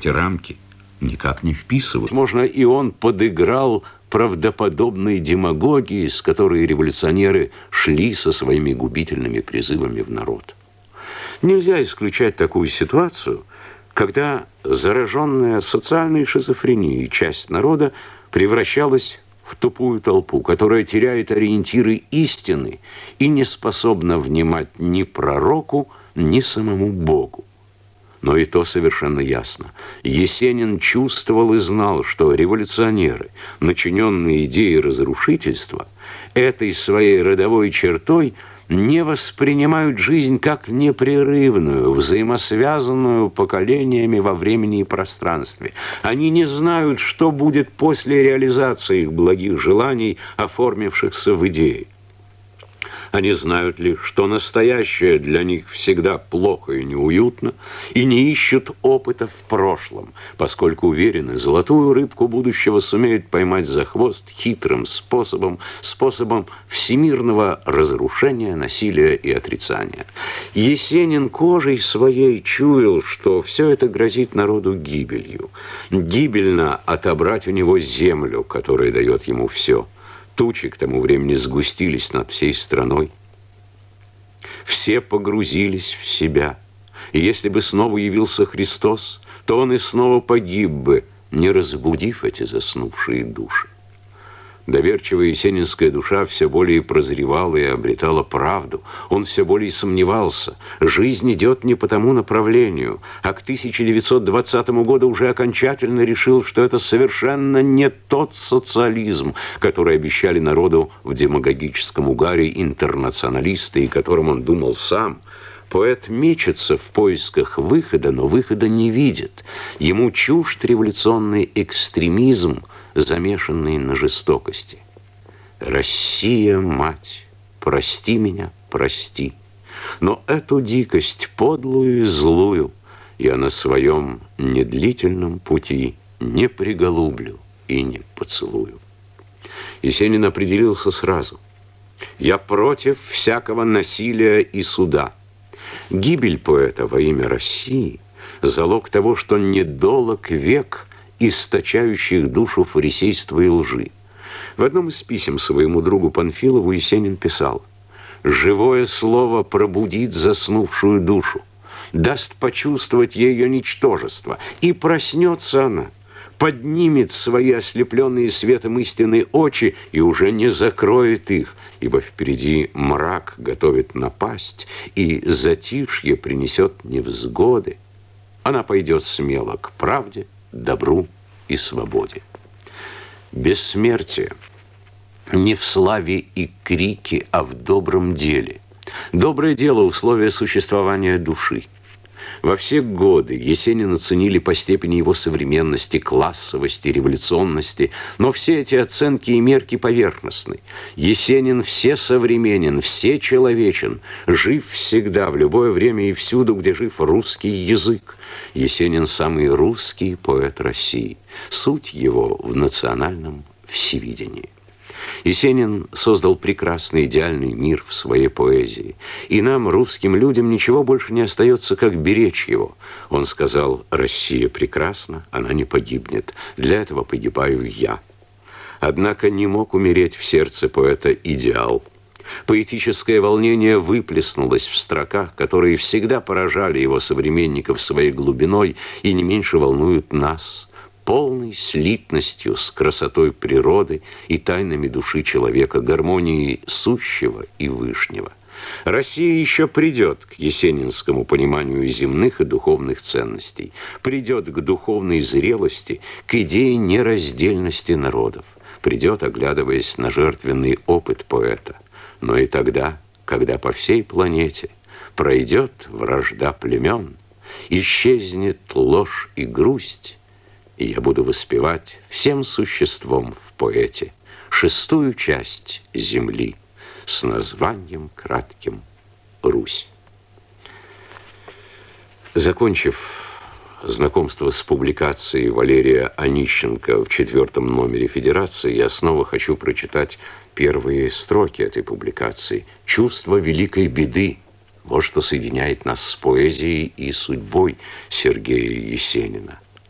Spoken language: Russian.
эти рамки никак не вписываются. Возможно, и он подыграл правдоподобной демагогии, с которой революционеры шли со своими губительными призывами в народ. Нельзя исключать такую ситуацию, когда зараженная социальной шизофренией часть народа превращалась в тупую толпу, которая теряет ориентиры истины и не способна внимать ни пророку, ни самому Богу. Но и то совершенно ясно. Есенин чувствовал и знал, что революционеры, начиненные идеей разрушительства, этой своей родовой чертой не воспринимают жизнь как непрерывную, взаимосвязанную поколениями во времени и пространстве. Они не знают, что будет после реализации их благих желаний, оформившихся в идеи. Они знают лишь, что настоящее для них всегда плохо и неуютно, и не ищут опыта в прошлом, поскольку уверены, золотую рыбку будущего сумеют поймать за хвост хитрым способом всемирного разрушения, насилия и отрицания. Есенин кожей своей чуял, что все это грозит народу гибелью. Гибельно отобрать у него землю, которая дает ему все. Тучи к тому времени сгустились над всей страной. Все погрузились в себя. И если бы снова явился Христос, то он и снова погиб бы, не разбудив эти заснувшие души. Доверчивая есенинская душа все более прозревала и обретала правду. Он все более сомневался. Жизнь идет не по тому направлению. А к 1920 году уже окончательно решил, что это совершенно не тот социализм, который обещали народу в демагогическом угаре интернационалисты, и которым он думал сам. Поэт мечется в поисках выхода, но выхода не видит. Ему чужд революционный экстремизм, замешанный на жестокости. Россия, мать, прости меня, прости. Но эту дикость подлую и злую я на своем недлительном пути не приголублю и не поцелую. Есенин определился сразу. Я против всякого насилия и суда. Гибель поэта во имя России – залог того, что недолог век источающих душу фарисейства и лжи. В одном из писем своему другу Панфилову Есенин писал: «Живое слово пробудит заснувшую душу, даст почувствовать ее ничтожество, и проснется она, поднимет свои ослепленные светом истины очи и уже не закроет их, ибо впереди мрак готовит напасть, и затишье принесет невзгоды. Она пойдет смело к правде, добру и свободе». Бессмертие не в славе и крике, а в добром деле. Доброе дело – условие существования души. Во все годы Есенина ценили по степени его современности, классовости, революционности, но все эти оценки и мерки поверхностны. Есенин всесовременен, всечеловечен, жив всегда, в любое время и всюду, где жив русский язык. Есенин – самый русский поэт России. Суть его в национальном всевидении. Есенин создал прекрасный идеальный мир в своей поэзии. И нам, русским людям, ничего больше не остается, как беречь его. Он сказал: «Россия прекрасна, она не погибнет. Для этого погибаю я». Однако не мог умереть в сердце поэта идеал. Поэтическое волнение выплеснулось в строках, которые всегда поражали его современников своей глубиной и не меньше волнуют нас, полной слитностью с красотой природы и тайнами души человека, гармонией сущего и вышнего. Россия еще придет к есенинскому пониманию земных и духовных ценностей, придет к духовной зрелости, к идее нераздельности народов, придет, оглядываясь на жертвенный опыт поэта. Но и тогда, когда по всей планете пройдет вражда племен, исчезнет ложь и грусть, и я буду воспевать всем существом в поэте шестую часть земли с названием кратким «Русь». Закончив знакомство с публикацией Валерия Онищенко в 4-м номере «Федерации», я снова хочу прочитать первые строки этой публикации. «Чувство великой беды – вот что соединяет нас с поэзией и судьбой Сергея Есенина.